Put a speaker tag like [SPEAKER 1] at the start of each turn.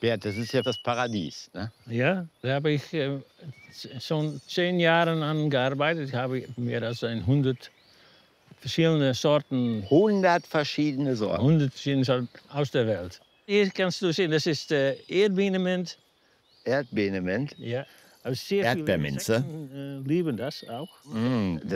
[SPEAKER 1] Bert, das ist ja das Paradies, ne?
[SPEAKER 2] Ja, da habe ich schon 10 Jahre an gearbeitet. Ich habe mehr als 100 verschiedene Sorten,
[SPEAKER 1] 100 verschiedene Sorten.
[SPEAKER 2] 100 verschiedene Sorten aus der Welt. Hier kannst du sehen, das ist Erdbeermint.
[SPEAKER 1] Erdbeermint.
[SPEAKER 2] Ja, also sehr viele
[SPEAKER 3] Erdbeerminze.
[SPEAKER 2] Insekten lieben das auch.
[SPEAKER 1] Mm,